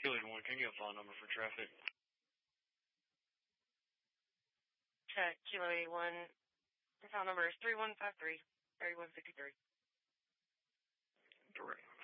Kilo 81, can you get a phone number for traffic? Check, Kilo 81. The phone number is 3153-3153. Direct.